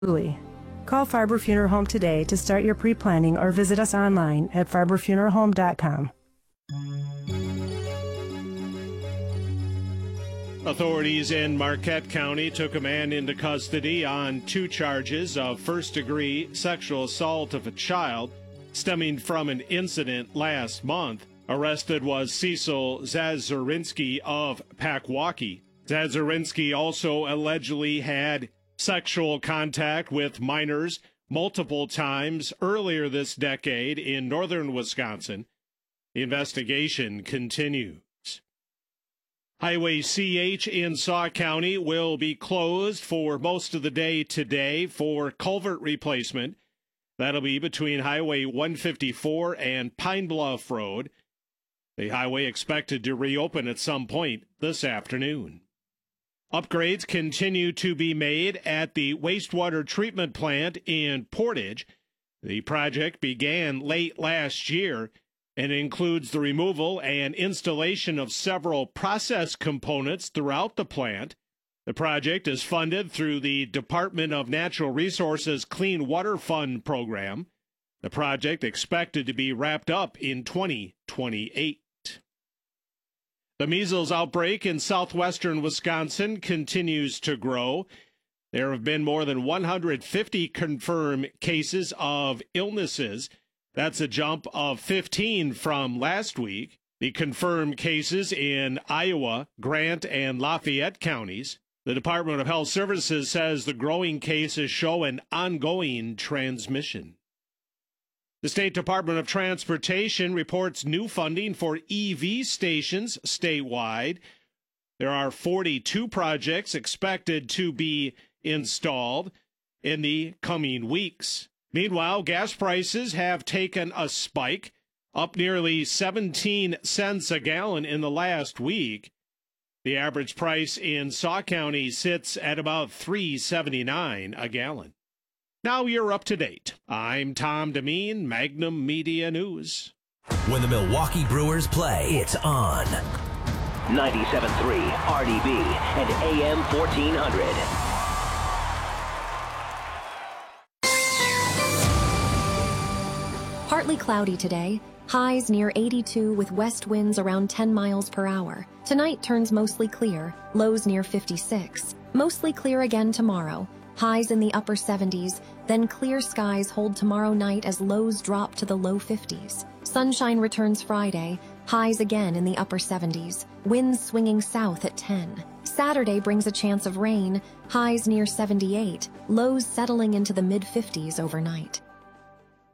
Call Farber Funeral Home today to start your pre-planning or visit us online at farberfuneralhome.com. Authorities in Marquette County took a man into custody on 2 charges of first-degree sexual assault of a child stemming from an incident last month. Arrested was Cecil Zazurinsky of Packwaukee. Zazurinsky also allegedly had sexual contact with minors multiple times earlier this decade in northern Wisconsin. The investigation continues. Highway CH in Sauk County will be closed for most of the day today for culvert replacement. That'll be between Highway 154 and Pine Bluff Road. The highway expected to reopen at some point this afternoon. Upgrades continue to be made at the wastewater treatment plant in Portage. The project began late last year and includes the removal and installation of several process components throughout the plant. The project is funded through the Department of Natural Resources Clean Water Fund program. The project expected to be wrapped up in 2028. The measles outbreak in southwestern Wisconsin continues to grow. There have been more than 150 confirmed cases of illnesses. That's a jump of 15 from last week. The confirmed cases in Iowa, Grant, and Lafayette counties. The Department of Health Services says the growing cases show an ongoing transmission. The State Department of Transportation reports new funding for EV stations statewide. There are 42 projects expected to be installed in the coming weeks. Meanwhile, gas prices have taken a spike, up nearly 17 cents a gallon in the last week. The average price in Sauk County sits at about $3.79 a gallon. Now you're up to date. I'm Tom Demeen, Magnum Media News. When the Milwaukee Brewers play, it's on 97.3 RDB and AM 1400. Partly cloudy today. Highs near 82 with west winds around 10 miles per hour. Tonight turns mostly clear. Lows near 56. Mostly clear again tomorrow. Highs in the upper 70s, then clear skies hold tomorrow night as lows drop to the low 50s. Sunshine returns Friday, highs again in the upper 70s, winds swinging south at 10. Saturday brings a chance of rain, highs near 78, lows settling into the mid-50s overnight.